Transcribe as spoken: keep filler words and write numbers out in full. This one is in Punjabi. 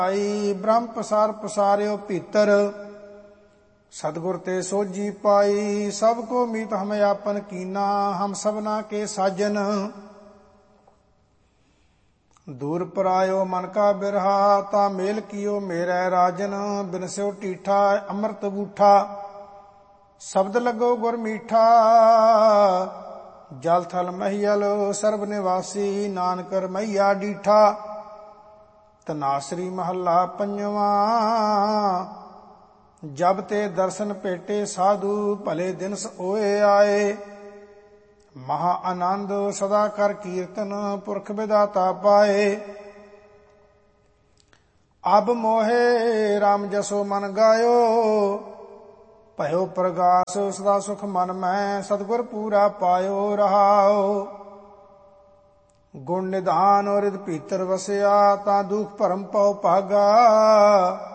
ਆਈ ਬ੍ਰਹਮ ਪਸਾਰ ਪਸਾਰਿਓ ਭੀਤਰ, ਸਤਿਗੁਰ ਤੇ ਸੋਝੀ ਪਾਈ। ਸਭ ਕੋ ਮੀਤ ਹਮ ਆਪਨ ਕੀਨਾ, ਹਮ ਸਭਨਾ ਕੇ ਸਾਜਨ। ਦੂਰ ਪਰਾਇਓ ਮਨ ਕਾ ਬਿਰਹਾ, ਤਾ ਮੇਲ ਕੀਓ ਮੇਰੇ ਰਾਜਨ। ਬਿਨ ਸਿਓ ਢੀਠਾ ਅੰਮ੍ਰਿਤ ਬੂਠਾ, ਸ਼ਬਦ ਲੱਗੋ ਗੁਰ ਮੀਠਾ। ਜਲ ਥਲ ਮਹੀਲ ਸਰਬ ਨਿਵਾਸੀ, ਨਾਨਕ ਰਮਈਆ ਡੀਠਾ। ਧਨਾਸਰੀ ਮਹੱਲਾ ਪੰਜਵਾ। ਜਬ ਤੇ ਦਰਸ਼ਨ ਭੇਟੇ ਸਾਧੂ, ਭਲੇ ਦਿਨਸ ਓਏ ਆਏ। ਮਹਾ ਆਨੰਦ ਸਦਾ ਕਰ ਕੀਰਤਨ, ਪੁਰਖ ਵਿਦਾਤਾ ਪਾਏ। ਅਬ ਮੋਹੇ ਰਾਮ ਜਸੋ ਮਨ ਗਾਇਓ, ਭਇਓ ਪ੍ਰਗਾਸ ਸਦਾ ਸੁਖ ਮਨ ਮੈਂ। ਸਤਿਗੁਰ ਪੂਰਾ ਪਾਇਓ ਰਹਾਓ। ਗੁਣ ਨਿਧਾਨ ਰਿਦ ਭੀਤਰ ਵਸਿਆ, ਤਾਂ ਦੁਖ ਭਰਮ ਪਉ ਭਾਗਾ।